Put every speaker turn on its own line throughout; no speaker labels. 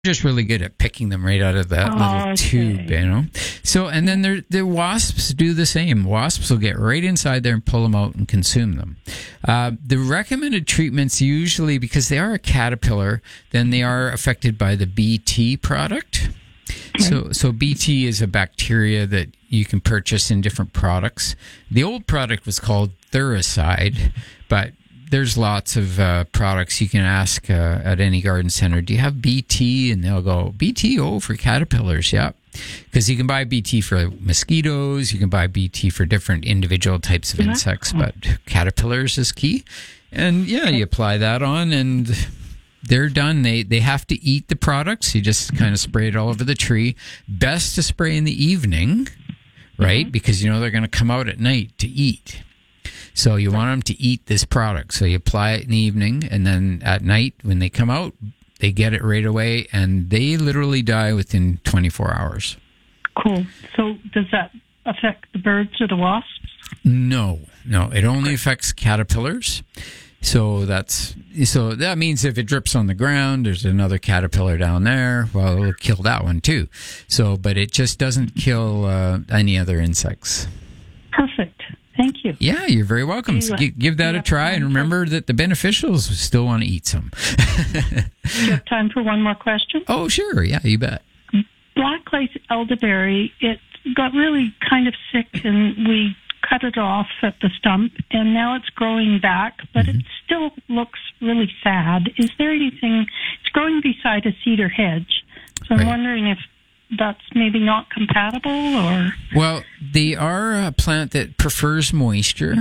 just really good at picking them right out of that little tube, So, and then the wasps do the same. Wasps will get right inside there and pull them out and consume them. The recommended treatments usually, because they are a caterpillar, then they are affected by the BT product. So BT is a bacteria that you can purchase in different products. The old product was called Thuricide, but there's lots of products you can ask at any garden center. Do you have BT? And they'll go, BT, for caterpillars, yeah. Because you can buy BT for mosquitoes, you can buy BT for different individual types of insects, but caterpillars is key. And you apply that on and they're done. They have to eat the products. You just kind of spray it all over the tree. Best to spray in the evening, right? Because they're going to come out at night to eat. So you want them to eat this product. So you apply it in the evening, and then at night when they come out, they get it right away, and they literally die within 24 hours.
Cool. So does that affect the birds or the wasps?
No. It only affects caterpillars. So that means if it drips on the ground, there's another caterpillar down there. Well, it'll kill that one too. But it just doesn't kill any other insects.
Perfect. Thank you.
Yeah, you're very welcome. Give that a try, and remember that the beneficials still want to eat some.
Do you have time for one more question?
Oh, sure. Yeah, you bet.
Black lace elderberry, it got really kind of sick, and we cut it off at the stump, and now it's growing back, but it still looks really sad. Is there anything? It's growing beside a cedar hedge, so I'm wondering if that's maybe not compatible, or?
Well, they are a plant that prefers moisture.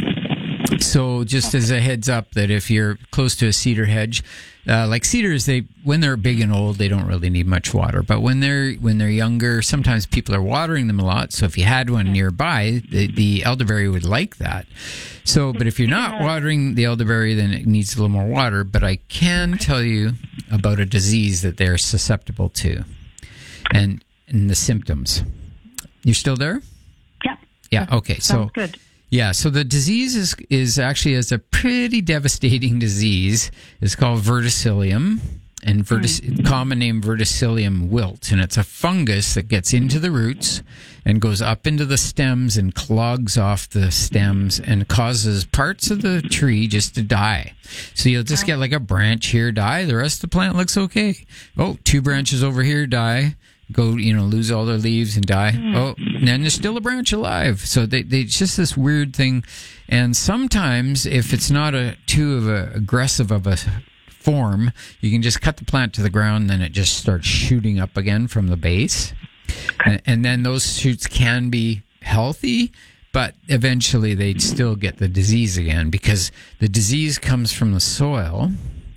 So just as a heads up that if you're close to a cedar hedge, like cedars, when they're big and old, they don't really need much water. But when they're younger, sometimes people are watering them a lot. So if you had one nearby, the elderberry would like that. So, but if you're not watering the elderberry, then it needs a little more water. But I can tell you about a disease that they're susceptible to. And the symptoms. You're still there?
Yeah.
Yeah. Okay.
Sounds good.
Yeah. So the disease is actually a pretty devastating disease. It's called verticillium, and common name verticillium wilt, and it's a fungus that gets into the roots and goes up into the stems and clogs off the stems and causes parts of the tree just to die. So you'll just get like a branch here die. The rest of the plant looks okay. Oh, 2 branches over here die. Lose all their leaves and die. Oh, and then there's still a branch alive. So it's just this weird thing. And sometimes if it's not too aggressive of a form, you can just cut the plant to the ground, and then it just starts shooting up again from the base. And then those shoots can be healthy, but eventually they'd still get the disease again, because the disease comes from the soil.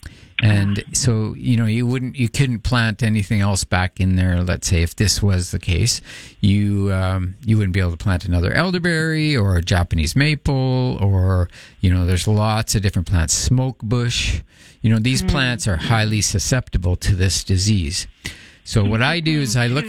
And so, you couldn't plant anything else back in there. Let's say if this was the case, you wouldn't be able to plant another elderberry or a Japanese maple, or, there's lots of different plants, smoke bush. These plants are highly susceptible to this disease. So what I do is I look.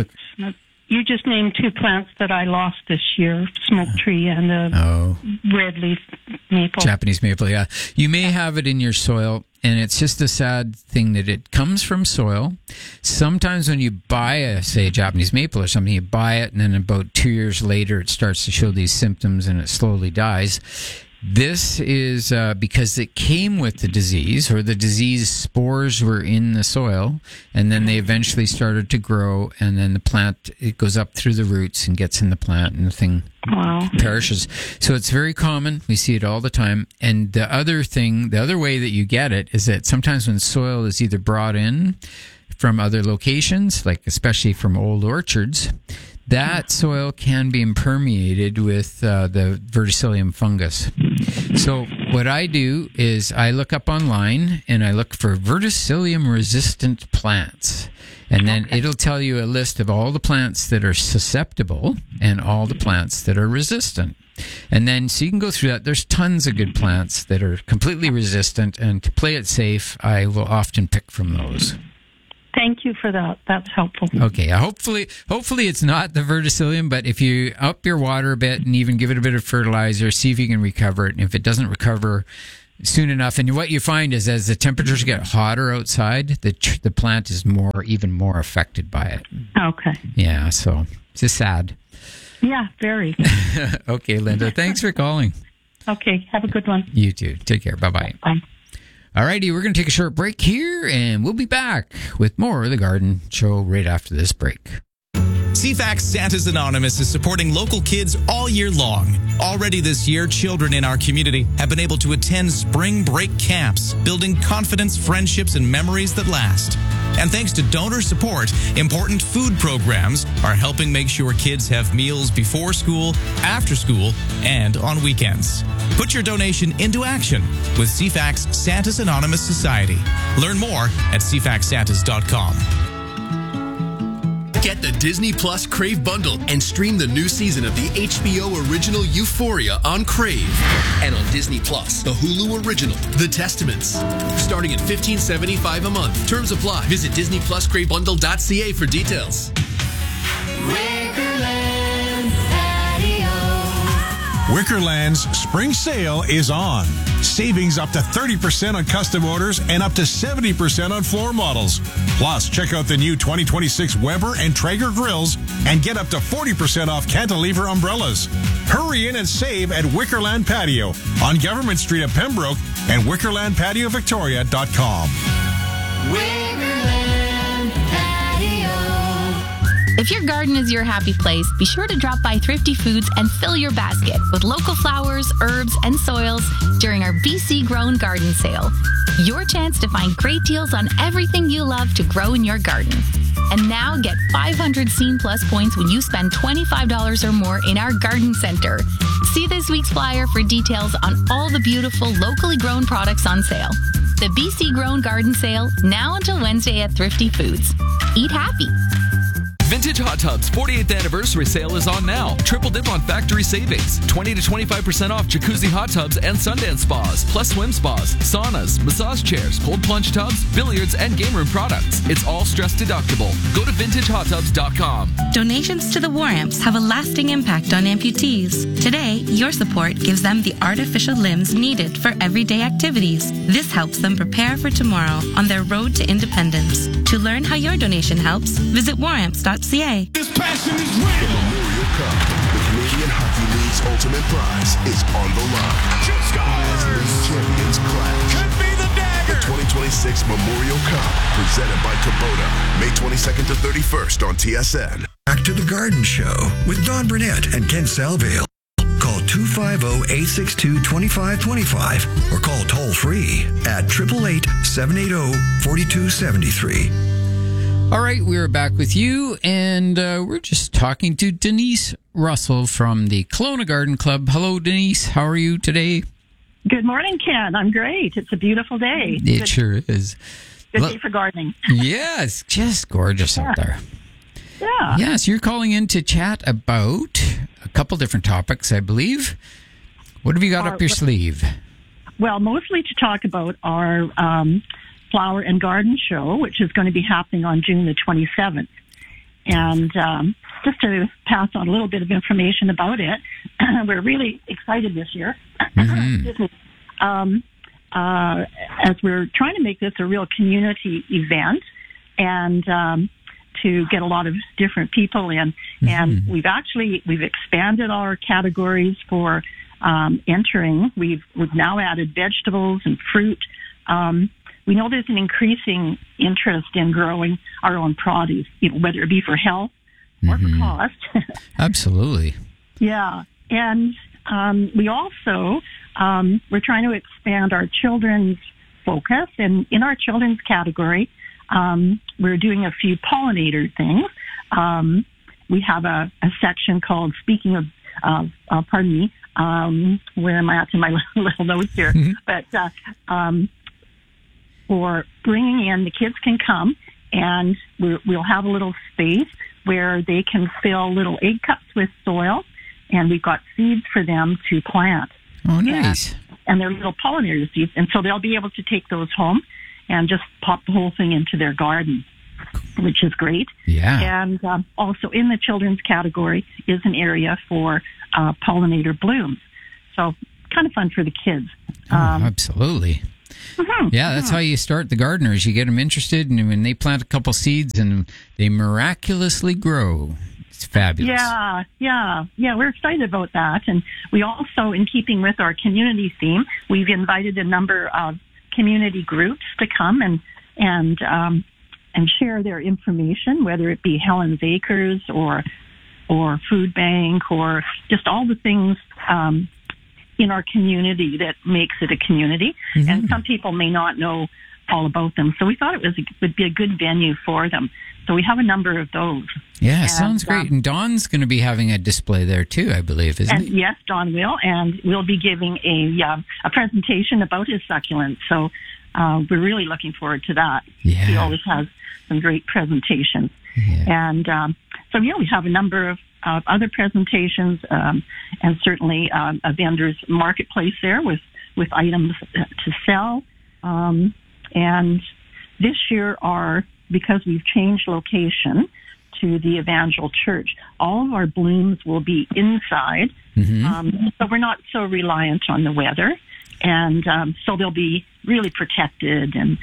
You just named 2 plants that I lost this year, smoke tree and a red leaf maple.
Japanese maple, yeah. You may have it in your soil, and it's just a sad thing that it comes from soil. Sometimes when you buy say a Japanese maple or something, you buy it, and then about 2 years later it starts to show these symptoms and it slowly dies. This is because it came with the disease, or the disease spores were in the soil, and then they eventually started to grow, and then the plant, it goes up through the roots and gets in the plant, and the thing perishes. So it's very common. We see it all the time. And the other way that you get it is that sometimes when soil is either brought in from other locations, like especially from old orchards, that soil can be impermeated with the verticillium fungus. So what I do is I look up online and I look for verticillium resistant plants. And then it'll tell you a list of all the plants that are susceptible and all the plants that are resistant. And then so you can go through that. There's tons of good plants that are completely resistant. And to play it safe, I will often pick from those.
Thank you for that. That's helpful.
Okay. Hopefully it's not the verticillium, but if you up your water a bit and even give it a bit of fertilizer, see if you can recover it. And if it doesn't recover soon enough. And what you find is as the temperatures get hotter outside, the plant is even more affected by it.
Okay.
Yeah, so it's just sad.
Yeah, very.
Okay, Linda, thanks for calling.
Okay, have a good one.
You too. Take care. Bye-bye.
Bye.
All righty, we're going to take a short break here, and we'll be back with more of The Garden Show right after this break.
CFAX Santa's Anonymous is supporting local kids all year long. Already this year, children in our community have been able to attend spring break camps, building confidence, friendships, and memories that last. And thanks to donor support, important food programs are helping make sure kids have meals before school, after school, and on weekends. Put your donation into action with CFAX Santa's Anonymous Society. Learn more at cfaxsantas.com.
Get the Disney Plus Crave bundle and stream the new season of the HBO original Euphoria on Crave. And on Disney Plus, the Hulu original, The Testaments. Starting at $15.75 a month. Terms apply. Visit DisneyPlusCraveBundle.ca for details.
Wickerland's spring sale is on. Savings up to 30% on custom orders and up to 70% on floor models. Plus, check out the new 2026 Weber and Traeger grills and get up to 40% off cantilever umbrellas. Hurry in and save at Wickerland Patio on Government Street at Pembroke and WickerlandPatioVictoria.com.
If your garden is your happy place, be sure to drop by Thrifty Foods and fill your basket with local flowers, herbs, and soils during our BC Grown Garden Sale. Your chance to find great deals on everything you love to grow in your garden. And now get 500 Scene Plus points when you spend $25 or more in our garden center. See this week's flyer for details on all the beautiful locally grown products on sale. The BC Grown Garden Sale, now until Wednesday at Thrifty Foods. Eat happy.
Vintage Hot Tubs 48th anniversary sale is on now. Triple dip on factory savings. 20 to 25% off jacuzzi hot tubs and Sundance spas, plus swim spas, saunas, massage chairs, cold plunge tubs, billiards, and game room products. It's all stress deductible. Go to vintagehottubs.com.
Donations to the War Amps have a lasting impact on amputees. Today, your support gives them the artificial limbs needed for everyday activities. This helps them prepare for tomorrow on their road to independence. To learn how your donation helps, visit waramps.ca.
This passion is real.
The Memorial Cup, the Canadian Hockey League's ultimate prize, is on the line. As league champions clash.
Could be the dagger.
The 2026 Memorial Cup, presented by Kubota, May 22nd to 31st on TSN.
Back to the Garden Show with Don Burnett and Ken Salvale. Call 250-862-2525 or call toll-free at 888-780-4273.
All right, we're back with you, and we're just talking to Denise Russell from the Kelowna Garden Club. Hello, Denise. How are you today?
Good morning, Ken. I'm great. It's a beautiful day.
It sure is.
Good day for gardening.
Yeah, it's just gorgeous out there.
Yeah.
Yes, you're calling in to chat about a couple different topics, I believe. What have you got up your sleeve?
Well, mostly to talk about our Flower and Garden Show, which is going to be happening on June the 27th. And just to pass on a little bit of information about it, we're really excited this year.
Mm-hmm.
As we're trying to make this a real community event and to get a lot of different people in.
Mm-hmm.
And we've expanded our categories for entering. We've now added vegetables and fruit. We know there's an increasing interest in growing our own produce, whether it be for health or for cost.
Absolutely.
Yeah. And we also, we're trying to expand our children's focus. And in our children's category, we're doing a few pollinator things. We have a section called, speaking of pardon me, where am I at in my little notes here? But for bringing in, the kids can come and we'll have a little space where they can fill little egg cups with soil, and we've got seeds for them to plant.
Oh, nice.
And they're little pollinator seeds, and so they'll be able to take those home and just pop the whole thing into their garden, which is great.
Yeah.
And also in the children's category is an area for pollinator blooms. So kind of fun for the kids.
Absolutely. Yeah, that's how you start the gardeners. You get them interested, and when they plant a couple seeds, and they miraculously grow. It's fabulous.
Yeah. We're excited about that. And we also, in keeping with our community theme, we've invited a number of community groups to come and share their information, whether it be Helen's Acres or Food Bank or just all the things in our community that makes it a community. Mm-hmm. And some people may not know all about them. So we thought it would be a good venue for them. So we have a number of those.
Yeah, sounds great. And Dawn's going to be having a display there too, I believe, isn't he?
Yes, Dawn will. And we'll be giving a presentation about his succulents. So we're really looking forward to that.
Yeah.
He always has some great presentations.
Yeah.
And we have a number of other presentations and certainly a vendor's marketplace there with items to sell. And this year because we've changed location to the Evangel Church, all of our blooms will be inside. Mm-hmm. So we're not so reliant on the weather. And so they'll be really protected and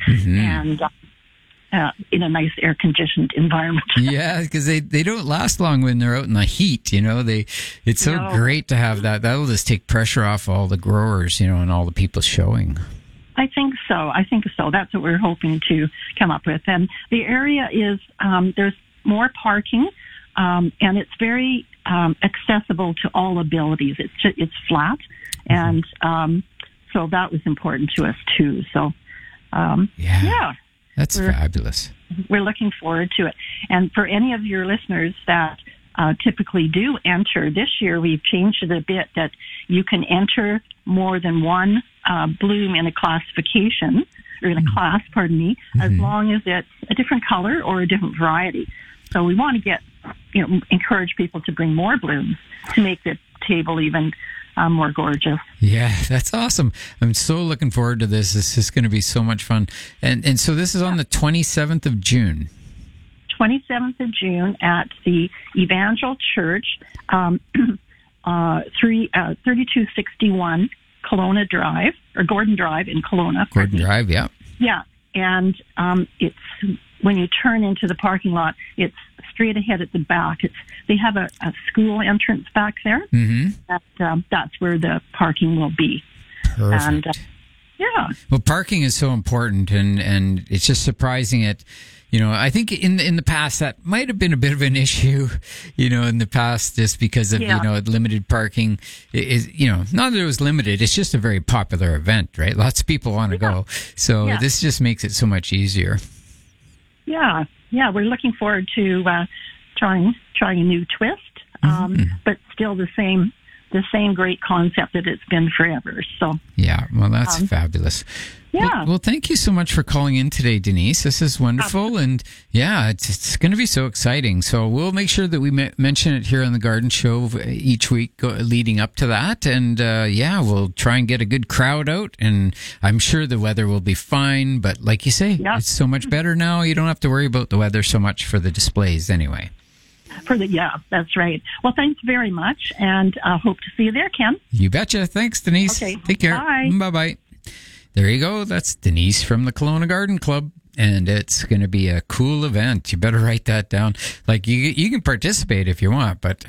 in a nice air-conditioned environment.
Yeah, because they don't last long when they're out in the heat, It's so great to have that. That'll just take pressure off all the growers, and all the people showing.
I think so. That's what we're hoping to come up with. And the area is, there's more parking, and it's very accessible to all abilities. It's flat, and so that was important to us too. So,
that's fabulous.
We're looking forward to it. And for any of your listeners that typically do enter, this year we've changed it a bit that you can enter more than one bloom in a classification, or in a class, as long as it's a different color or a different variety. So we want to encourage people to bring more blooms to make the table even more gorgeous.
Yeah, that's awesome. I'm so looking forward to this. This is going to be so much fun. And so this is on the 27th of June.
27th of June at the Evangel Church, 3261 Kelowna Drive, or Gordon Drive in Kelowna.
Gordon Drive, yeah.
Yeah, and it's when you turn into the parking lot, it's straight ahead at the back. They have a school entrance back there. Mm-hmm. That's where the parking will be.
Perfect.
And,
well, parking is so important, and it's just surprising it. I think in the past that might have been a bit of an issue, in the past, just because of, limited parking is, not that it was limited. It's just a very popular event, right? Lots of people want to go. So this just makes it so much easier.
Yeah. We're looking forward to trying a new twist, but still the same great concept that it's been forever. So
yeah, well, that's fabulous.
Yeah.
Well, thank you so much for calling in today, Denise. This is wonderful, and it's going to be so exciting. So we'll make sure that we mention it here on the Garden Show each week leading up to that, and we'll try and get a good crowd out. And I'm sure the weather will be fine. But like you say, it's so much better now. You don't have to worry about the weather so much for the displays, anyway.
That's right. Well, thanks very much, and hope to see you there, Ken.
You betcha. Thanks, Denise.
Okay.
Take care.
Bye.
Bye-bye. There you go. That's Denise from the Kelowna Garden Club, and it's going to be a cool event. You better write that down. Like, you can participate if you want, but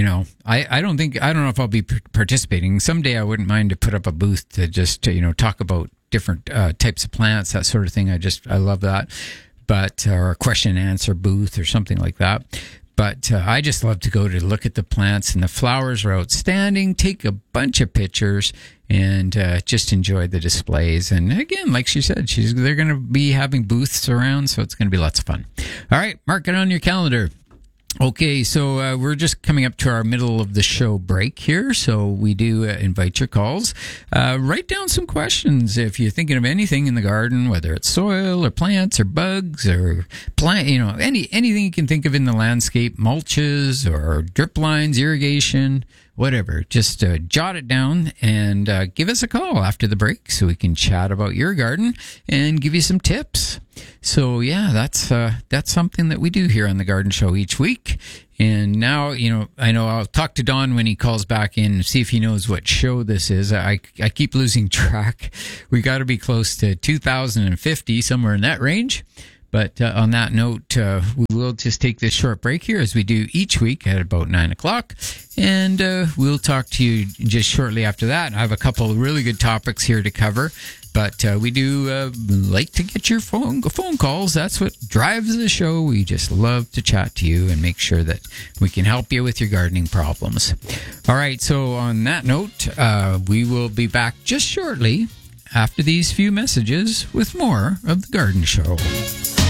I don't know if I'll be participating. Someday I wouldn't mind to put up a booth to just talk about different types of plants, that sort of thing. I love that. But or a question and answer booth or something like that. But I just love to go to look at the plants, and the flowers are outstanding, take a bunch of pictures, and just enjoy the displays. And again, like she said, they're going to be having booths around, so it's going to be lots of fun. All right, mark it on your calendar. Okay, so we're just coming up to our middle of the show break here, so we do invite your calls. Write down some questions if you're thinking of anything in the garden, whether it's soil or plants or bugs or anything you can think of in the landscape, mulches or drip lines, irrigation, whatever. Just jot it down and give us a call after the break so we can chat about your garden and give you some tips. So yeah, that's something that we do here on the Garden Show each week. And now, I know I'll talk to Don when he calls back in and see if he knows what show this is. I keep losing track. We got to be close to 2050, somewhere in that range. But on that note, we will just take this short break here as we do each week at about 9 o'clock. And we'll talk to you just shortly after that. I have a couple of really good topics here to cover. But we do like to get your phone calls. That's what drives the show. We just love to chat to you and make sure that we can help you with your gardening problems. All right, so on that note, we will be back just shortly after these few messages with more of the Garden Show.